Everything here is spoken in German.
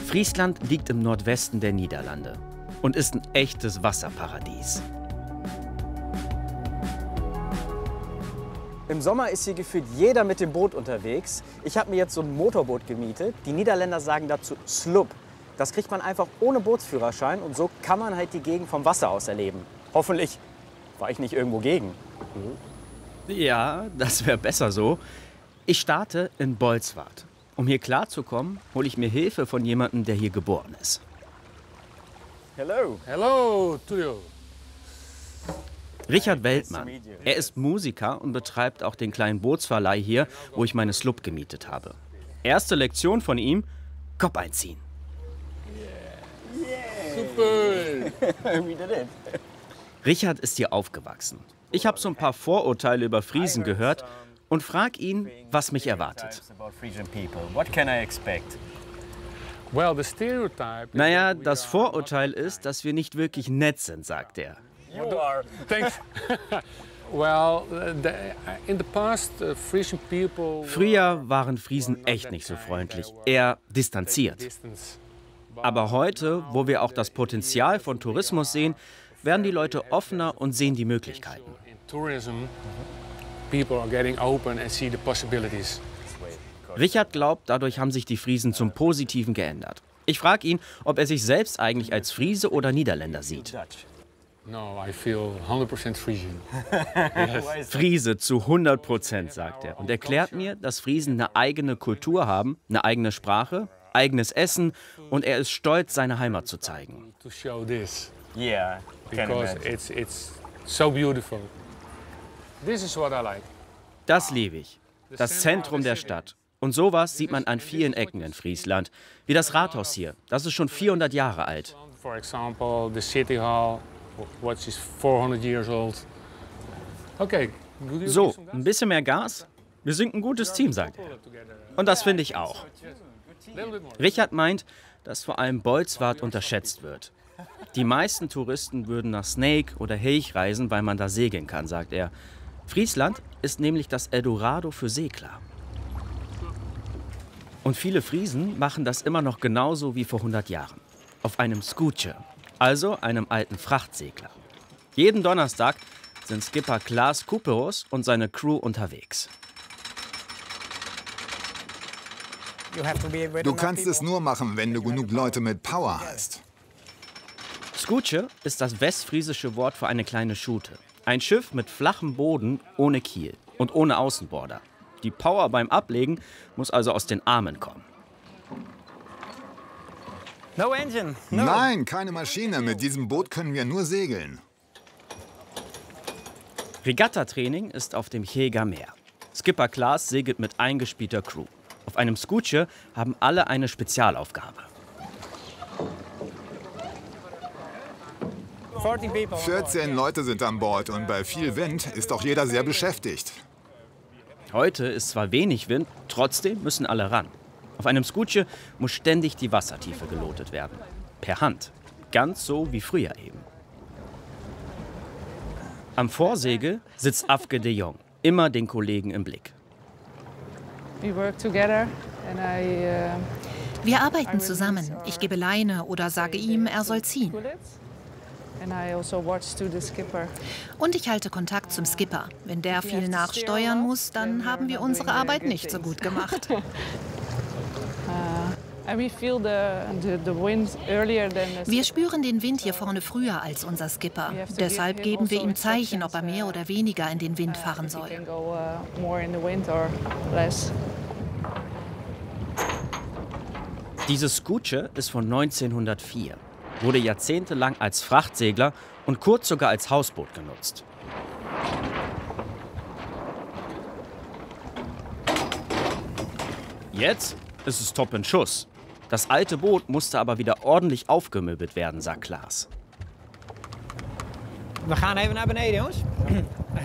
Friesland liegt im Nordwesten der Niederlande und ist ein echtes Wasserparadies. Im Sommer ist hier gefühlt jeder mit dem Boot unterwegs. Ich habe mir jetzt so ein Motorboot gemietet. Die Niederländer sagen dazu Sloep. Das kriegt man einfach ohne Bootsführerschein und so kann man halt die Gegend vom Wasser aus erleben. Hoffentlich war ich nicht irgendwo gegen. Ja, das wäre besser so. Ich starte in Bolsward. Um hier klarzukommen, hole ich mir Hilfe von jemandem, der hier geboren ist. Hello. Hello, Tulio. Richard Weltmann. Er ist Musiker und betreibt auch den kleinen Bootsverleih hier, wo ich meine Sloep gemietet habe. Erste Lektion von ihm: Kopf einziehen. Super. We did it. Richard ist hier aufgewachsen. Ich habe so ein paar Vorurteile über Friesen gehört und frage ihn, was mich erwartet. What can I expect? Well, the stereotype. Naja, das Vorurteil ist, dass wir nicht wirklich nett sind, sagt er. You are. Thanks. Well, in the past, Frisian people. Früher waren Friesen echt nicht so freundlich, eher distanziert. Distance. Aber heute, wo wir auch das Potenzial von Tourismus sehen, werden die Leute offener und sehen die Möglichkeiten. In tourism, people are getting open and see the possibilities. Richard glaubt, dadurch haben sich die Friesen zum Positiven geändert. Ich frage ihn, ob er sich selbst eigentlich als Friese oder Niederländer sieht. No, I feel 100% Frisian. Friese zu 100%, sagt er und erklärt mir, dass Friesen eine eigene Kultur haben, eine eigene Sprache, eigenes Essen und er ist stolz, seine Heimat zu zeigen. To show this, Yeah, can because imagine. it's so beautiful. This is what I like. Das liebe ich. Das Zentrum der Stadt. Und sowas sieht man an vielen Ecken in Friesland. Wie das Rathaus hier. Das ist schon 400 Jahre alt. For example, the city hall, which is 400 years old. Okay, good. So, ein bisschen mehr Gas? Wir sind ein gutes Team, sagt er. Und das finde ich auch. Richard meint, dass vor allem Bolsward unterschätzt wird. Die meisten Touristen würden nach Snake oder Heich reisen, weil man da segeln kann, sagt er. Friesland ist nämlich das Eldorado für Segler. Und viele Friesen machen das immer noch genauso wie vor 100 Jahren. Auf einem Skootje, also einem alten Frachtsegler. Jeden Donnerstag sind Skipper Klaas Kuperus und seine Crew unterwegs. Du kannst es nur machen, wenn du genug Leute mit Power hast. Skootje ist das westfriesische Wort für eine kleine Schute. Ein Schiff mit flachem Boden, ohne Kiel und ohne Außenborder. Die Power beim Ablegen muss also aus den Armen kommen. No engine. No. Nein, keine Maschine. Mit diesem Boot können wir nur segeln. Regattatraining ist auf dem Heger Meer. Skipper Klaas segelt mit eingespielter Crew. Auf einem Skootje haben alle eine Spezialaufgabe. 14 Leute sind an Bord und bei viel Wind ist auch jeder sehr beschäftigt. Heute ist zwar wenig Wind, trotzdem müssen alle ran. Auf einem Skootje muss ständig die Wassertiefe gelotet werden. Per Hand. Ganz so wie früher eben. Am Vorsegel sitzt Afke de Jong, immer den Kollegen im Blick. Wir arbeiten zusammen. Ich gebe Leine oder sage ihm, er soll ziehen. Und ich halte Kontakt zum Skipper. Wenn der viel nachsteuern muss, dann haben wir unsere Arbeit nicht so gut gemacht. Wir spüren den Wind hier vorne früher als unser Skipper. Deshalb geben wir ihm Zeichen, ob er mehr oder weniger in den Wind fahren soll. Dieses Skootje ist von 1904. Wurde jahrzehntelang als Frachtsegler und kurz sogar als Hausboot genutzt. Jetzt ist es top in Schuss. Das alte Boot musste aber wieder ordentlich aufgemöbelt werden, sagt Klaas. We gaan even naar beneden, jongens.